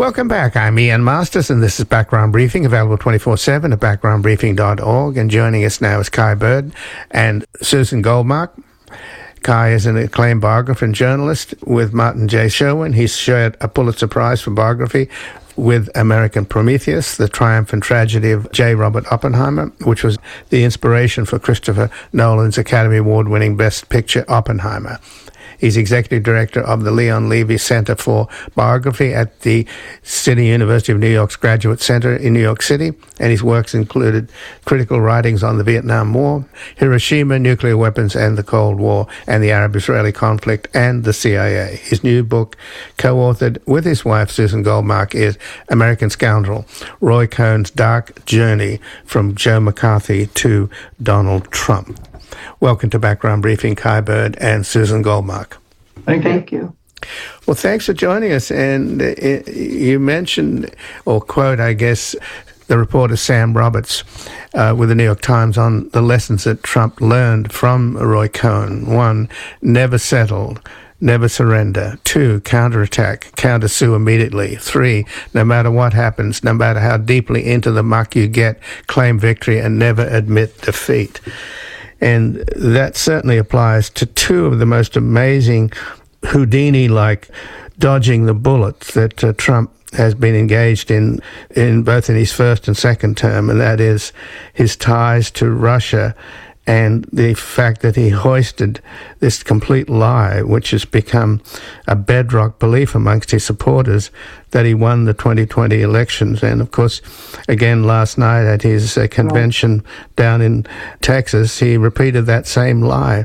Welcome back. I'm Ian Masters, and this is Background Briefing, available 24/7 at backgroundbriefing.org. And joining us now is Kai Bird and Susan Goldmark. Kai is an acclaimed biographer and journalist with Martin J. Sherwin. He's shared a Pulitzer Prize for biography with American Prometheus, The Triumph and Tragedy of J. Robert Oppenheimer, which was the inspiration for Christopher Nolan's Academy Award-winning Best Picture Oppenheimer. He's executive director of the Leon Levy Center for Biography at the City University of New York's Graduate Center in New York City, and his works included critical writings on the Vietnam War, Hiroshima, nuclear weapons and the Cold War, and the Arab-Israeli conflict, and the CIA. His new book, co-authored with his wife, Susan Goldmark, is American Scoundrel, Roy Cohn's Dark Journey from Joe McCarthy to Donald Trump. Welcome to Background Briefing, Kai Bird and Susan Goldmark. Thank you. Well, thanks for joining us. And you mentioned, or quote, I guess, the reporter Sam Roberts with the New York Times on the lessons that Trump learned from Roy Cohn. 1, never settle, never surrender. 2, counterattack, counter-sue immediately. 3, no matter what happens, no matter how deeply into the muck you get, claim victory and never admit defeat. And that certainly applies to 2 of the most amazing Houdini-like dodging the bullets that Trump has been engaged in both in his first and second term, and that is his ties to Russia and the fact that he hoisted this complete lie, which has become a bedrock belief amongst his supporters, that he won the 2020 elections. And, of course, again, last night at his convention down in Texas, he repeated that same lie.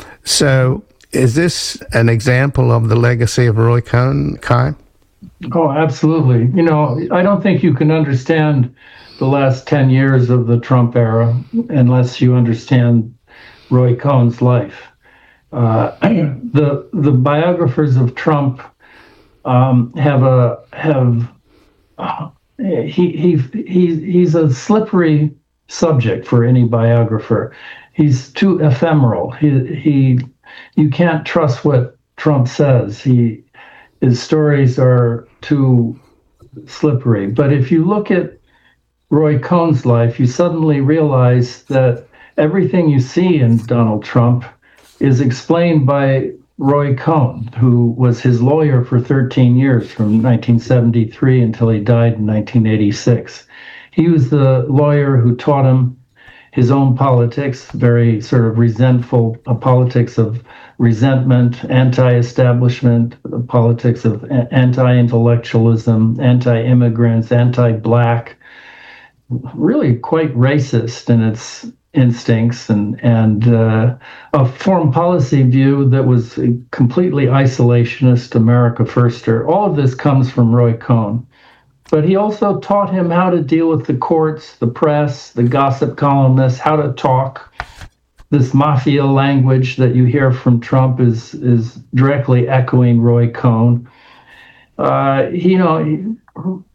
So is this an example of the legacy of Roy Cohn, Kai? Oh, absolutely. You know, I don't think you can understand the last 10 years of the Trump era unless you understand Roy Cohn's life. The biographers of Trump he's a slippery subject for any biographer. He's too ephemeral. You can't trust what Trump says. His stories are too slippery. But if you look at Roy Cohn's life, you suddenly realize that everything you see in Donald Trump is explained by Roy Cohn, who was his lawyer for 13 years, from 1973 until he died in 1986. He was the lawyer who taught him his own politics, very sort of resentful politics of resentment, anti-establishment, politics of anti-intellectualism, anti-immigrants, anti-black, really quite racist in its instincts, and a foreign policy view that was completely isolationist, America firster. All of this comes from Roy Cohn. But he also taught him how to deal with the courts, the press, the gossip columnists, how to talk. This mafia language that you hear from Trump is directly echoing Roy Cohn.